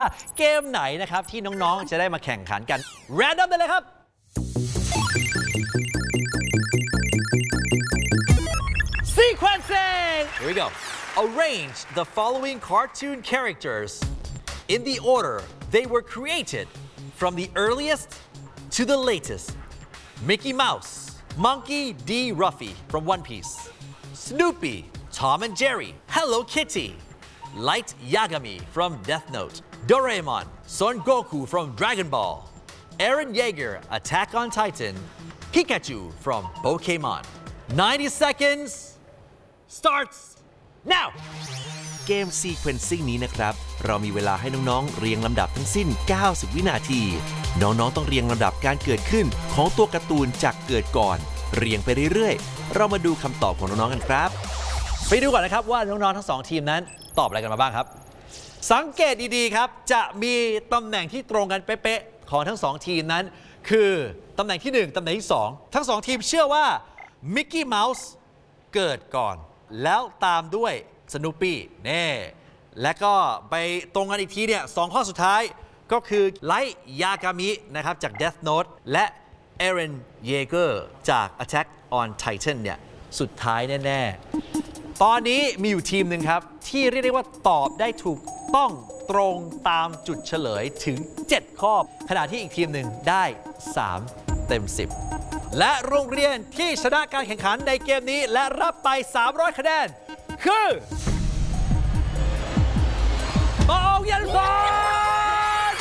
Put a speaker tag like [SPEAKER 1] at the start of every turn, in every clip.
[SPEAKER 1] เกมไหนนะครับที่น้องๆจะได้มาแข่งขันกัน Random ได้เลยครับ Sequencing Here we go Arrange the following cartoon characters in the order they were created from the earliest to the latest Mickey Mouse Monkey D. Ruffy from One Piece Snoopy Tom and Jerry Hello Kitty Light Yagami from Death Note Doraemon Son Goku from Dragon Ball Eren Yeager Attack on Titan Pikachu from Pokémon 90 seconds starts now
[SPEAKER 2] เกม Sequencing นี้นะครับเรามีเวลาให้น้องๆเรียงลำดับทั้งสิ้น90วินาทีน้องๆต้องเรียงลำดับการเกิดขึ้นของตัวการ์ตูนจากเกิดก่อนเรียงไปเรื่อยๆเรามาดูคำตอบของน้องๆกันครับ
[SPEAKER 1] ไปดูก่อนนะครับว่าน้องๆทั้ง2ทีมนั้นตอบอะไรกันมาบ้างครับสังเกตดีๆครับจะมีตำแหน่งที่ตรงกันเป๊ะๆของทั้ง2ทีมนั้นคือตำแหน่งที่1ตำแหน่งที่2ทั้ง2ทีมเชื่อว่ามิกกี้เมาส์เกิดก่อนแล้วตามด้วยสนูปี้เน่และก็ไปตรงกันอีกทีเนี่ย2ข้อสุดท้ายก็คือไลท์ยากามินะครับจาก Death Note และเอเรนเยเกอร์จาก Attack on Titan เนี่ยสุดท้ายแน่ๆตอนนี้มีอยู่ทีมหนึ่งครับที่เรียกได้ว่าตอบได้ถูกต้องตรงตามจุดเฉลยถึง7ข้อขณะที่อีกทีมหนึ่งได้3เต็ม10และโรงเรียนที่ชนะการแข่งขันในเกมนี้และรับไป300คะแนนคือมอยันฟอน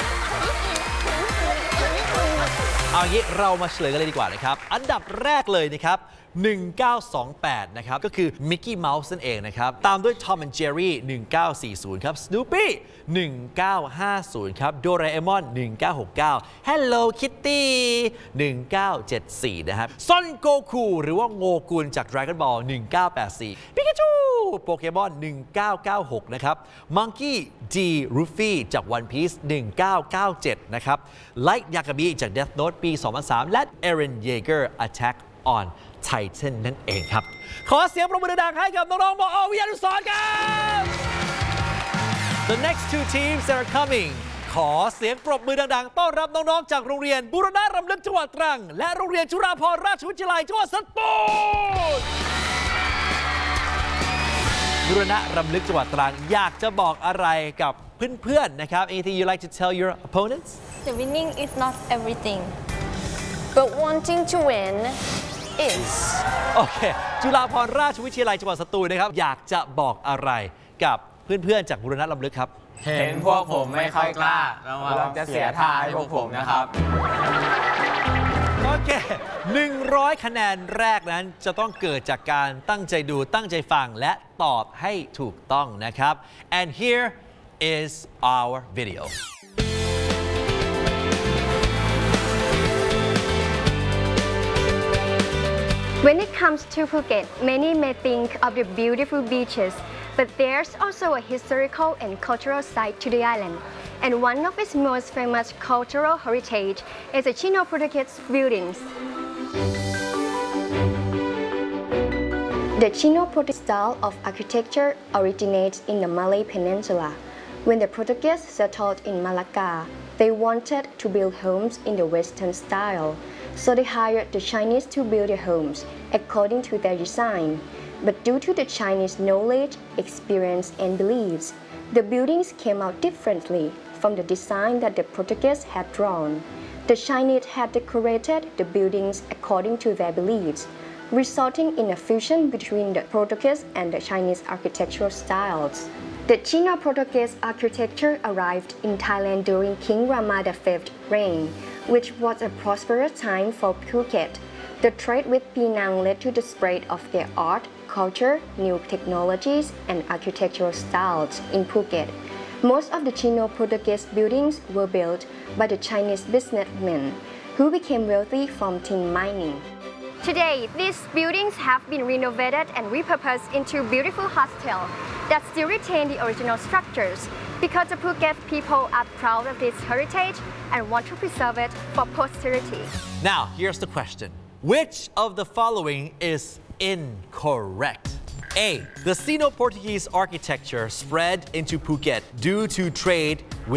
[SPEAKER 1] เอาอย่างนี้เรามาเฉลยกันเลยดีกว่านะครับอันดับแรกเลยนะครับ1928นะครับก็คือมิกกี้เมาส์นั่นเองนะครับตามด้วย Tom and Jerry 1940ครับ Snoopy 1950ครับ Doraemon 1969 Hello Kitty 1974นะครับ Son Goku หรือว่าโงกุลจาก Dragon Ball 1984 Pikachu โปเกมอน1996นะครับ Monkey D. Ruffy จาก One Piece 1997นะครับ Light Yagami จาก Death Note ปี 2003 และ Eren Yeager Attack on Titan นั่นเองครับขอเสียงปรบมือดังๆให้กับน้องๆมอวิทยานุสรณ์ครับ The next two teams that are coming ขอเสียงปรบมือดังๆต้อนรับน้องๆจากโรงเรียนบูรณะรำลึกจังหวัดตรังและโรงเรียนจุฬาภรณราชวิทยาลัยจังหวัดสตูลบูรณะรำลึกจังหวัดตรังอยากจะบอกอะไรกับเพื่อนๆนะครับ Anything you like to tell your opponents?
[SPEAKER 3] The winning is not everything but wanting to win is
[SPEAKER 1] โอเคจุฬาภรณราชวิทยาลัยจังหวัดสตูลนะครับอยากจะบอกอะไรกับเพื่อนๆจากบูรณะรำลึกครับ
[SPEAKER 4] เห็นพวกผมไม่ค่อยกล้าเราจะเสียท่าให้พวกผมนะครับ
[SPEAKER 1] โอเค100คะแนนแรกนั้นจะต้องเกิดจากการตั้งใจดูตั้งใจฟังและตอบให้ถูกต้องนะครับ and here is our video
[SPEAKER 5] When it comes to Phuket, many may think of the beautiful beaches, but there's also a historical and cultural side to the island. And one of its most famous cultural heritage is the Chino-Portuguese buildings. The Chino-Portuguese style of architecture originates in the Malay Peninsula. When the Portuguese settled in Malacca, they wanted to build homes in the Western style. So they hired the Chinese to build their homes according to their design. But due to the Chinese knowledge, experience, and beliefs, the buildings came out differently from the design that the Portuguese had drawn. The Chinese had decorated the buildings according to their beliefs, resulting in a fusion between the Portuguese and the Chinese architectural styles. The Chino-Portuguese architecture arrived in Thailand during King Rama V's reign, which was a prosperous time for Phuket. The trade with Penang led to the spread of their art, culture, new technologies, and architectural styles in Phuket. Most of the Chino-Portuguese buildings were built by the Chinese businessmen, who became wealthy from tin mining.
[SPEAKER 6] Today, these buildings have been renovated and repurposed into beautiful hostels that still retain the original structures because the Phuket people are proud of this heritage and want to preserve it for posterity.
[SPEAKER 1] Now, here's the question. Which of the following is incorrect? A. The Sino-Portuguese architecture spread into Phuket due to trade with